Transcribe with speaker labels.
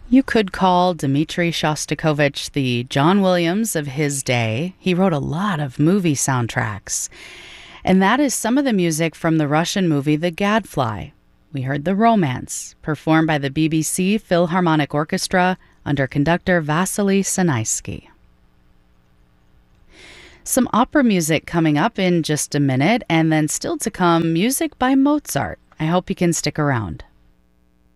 Speaker 1: You could call Dmitri Shostakovich the John Williams of his day. He wrote a lot of movie soundtracks. And that is some of the music from the Russian movie The Gadfly. We heard The Romance, performed by the BBC Philharmonic Orchestra under conductor Vasily Sanaisky. Some opera music coming up in just a minute, and then still to come, music by Mozart. I hope you can stick around.